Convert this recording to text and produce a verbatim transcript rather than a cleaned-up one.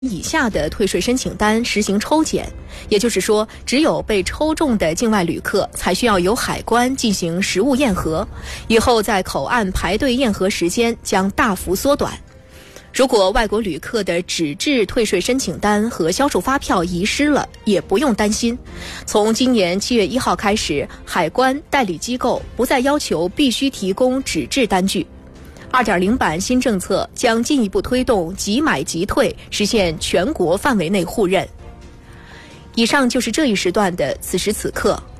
以下的退税申请单实行抽检，也就是说，只有被抽中的境外旅客才需要由海关进行实物验核，以后在口岸排队验核时间将大幅缩短。如果外国旅客的纸质退税申请单和销售发票遗失了，也不用担心。从今年七月一号开始，海关代理机构不再要求必须提供纸质单据。二点零 版新政策将进一步推动即买即退，实现全国范围内互认。以上就是这一时段的此时此刻。